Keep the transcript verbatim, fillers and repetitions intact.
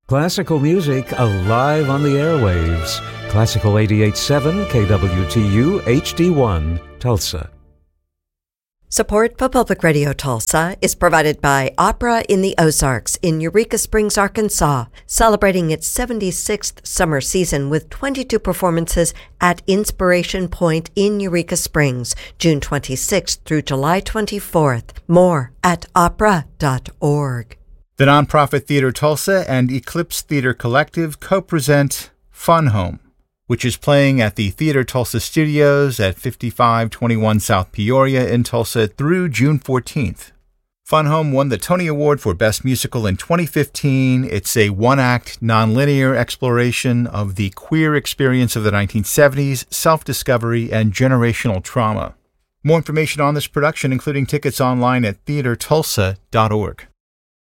Classical music alive on the airwaves. Classical eighty-eight point seven K W T U H D one, Tulsa. Support for Public Radio Tulsa is provided by Opera in the Ozarks in Eureka Springs, Arkansas, celebrating its seventy-sixth summer season with twenty-two performances at Inspiration Point in Eureka Springs, June twenty-sixth through July twenty-fourth. More at opera dot org. The nonprofit Theater Tulsa and Eclipse Theater Collective co-present Fun Home, which is playing at the Theater Tulsa Studios at fifty-five twenty-one South Peoria in Tulsa through June fourteenth. Fun Home won the Tony Award for Best Musical in twenty fifteen. It's a one-act, nonlinear exploration of the queer experience of the nineteen seventies, self-discovery, and generational trauma. More information on this production, including tickets online at theater tulsa dot org.